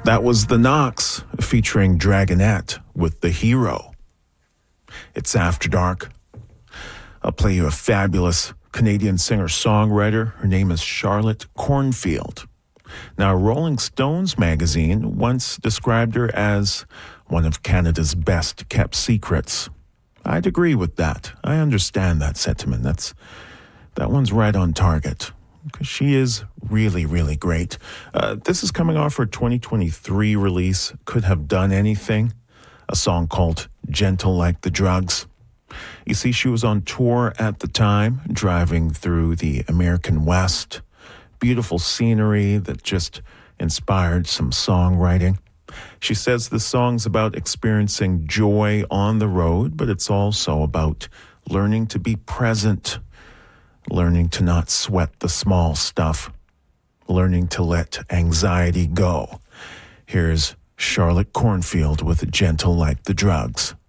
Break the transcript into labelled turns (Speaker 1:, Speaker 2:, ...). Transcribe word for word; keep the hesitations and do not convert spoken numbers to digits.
Speaker 1: That was The Knocks featuring Dragonette with The Hero. It's After Dark. I'll play you a fabulous Canadian singer-songwriter. Her name is Charlotte Cornfield. Now, Rolling Stones magazine once described her as one of Canada's best-kept secrets. I'd agree with that. I understand that sentiment. That's that one's right on target. Because she is really, really great. Uh, this is coming off her twenty twenty-three release, Could Have Done Anything, a song called Gentle Like the Drugs. You see, she was on tour at the time, driving through the American West. Beautiful scenery that just inspired some songwriting. She says the song's about experiencing joy on the road, but it's also about learning to be present, learning to not sweat the small stuff, learning to let anxiety go. Here's Charlotte Cornfield with Gentle Like the Drugs.